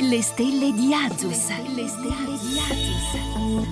Le stelle di Azus. Le stelle di Azus.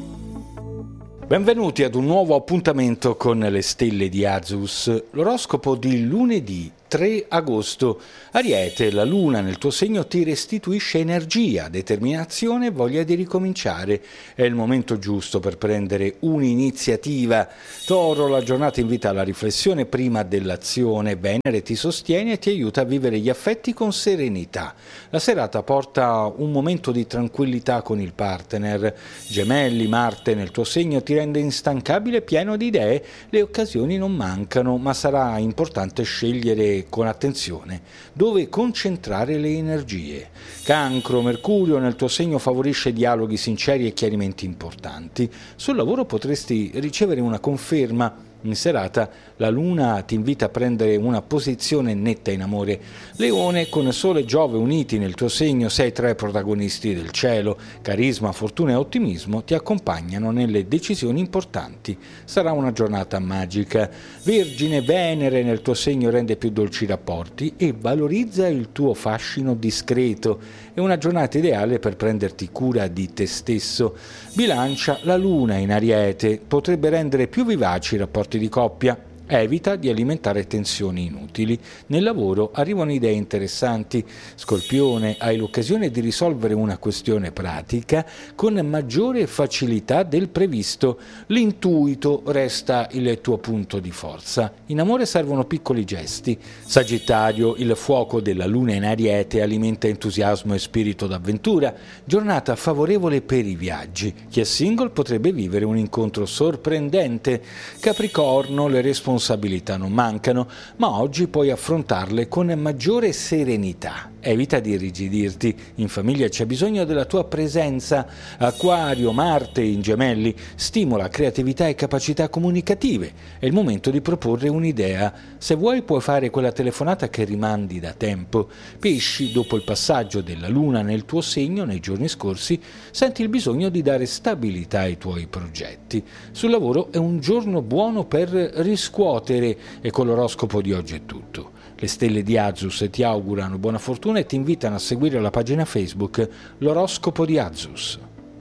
Benvenuti ad un nuovo appuntamento con le stelle di Azus. L'oroscopo di lunedì 3 agosto. Ariete, la luna nel tuo segno ti restituisce energia, determinazione e voglia di ricominciare. È il momento giusto per prendere un'iniziativa. Toro, la giornata invita alla riflessione prima dell'azione. Venere ti sostiene e ti aiuta a vivere gli affetti con serenità. La serata porta un momento di tranquillità con il partner. Gemelli, Marte nel tuo segno ti rende instancabile e pieno di idee. Le occasioni non mancano, ma sarà importante scegliere con attenzione dove concentrare le energie. Cancro, Mercurio nel tuo segno favorisce dialoghi sinceri e chiarimenti importanti. Sul lavoro potresti ricevere una conferma. In serata la luna ti invita a prendere una posizione netta in amore. Leone, con Sole e Giove uniti nel tuo segno sei tra i protagonisti del cielo. Carisma, fortuna e ottimismo ti accompagnano nelle decisioni importanti. Sarà una giornata magica. Vergine, Venere nel tuo segno rende più dolci i rapporti e valorizza il tuo fascino discreto. È una giornata ideale per prenderti cura di te stesso. Bilancia, la luna in Ariete potrebbe rendere più vivaci i rapporti di coppia. Evita di alimentare tensioni inutili. Nel lavoro arrivano idee interessanti. Scorpione, hai l'occasione di risolvere una questione pratica con maggiore facilità del previsto. L'intuito resta il tuo punto di forza. In amore servono piccoli gesti. Sagittario, il fuoco della luna in Ariete alimenta entusiasmo e spirito d'avventura. Giornata favorevole per i viaggi. Chi è single potrebbe vivere un incontro sorprendente. Capricorno, le responsabilità non mancano, ma oggi puoi affrontarle con maggiore serenità. Evita di irrigidirti, in famiglia c'è bisogno della tua presenza. Acquario, Marte in Gemelli stimola creatività e capacità comunicative. È il momento di proporre un'idea. Se vuoi puoi fare quella telefonata che rimandi da tempo. Pesci, dopo il passaggio della luna nel tuo segno nei giorni scorsi, senti il bisogno di dare stabilità ai tuoi progetti. Sul lavoro è un giorno buono per riscuotere e con l'oroscopo di oggi è tutto. Le stelle di Azus ti augurano buona fortuna e ti invitano a seguire la pagina Facebook L'oroscopo di Azus.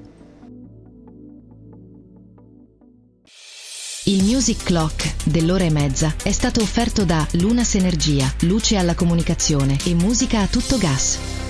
Il Music Clock dell'ora e mezza è stato offerto da Lunas Energia, luce alla comunicazione e musica a tutto gas.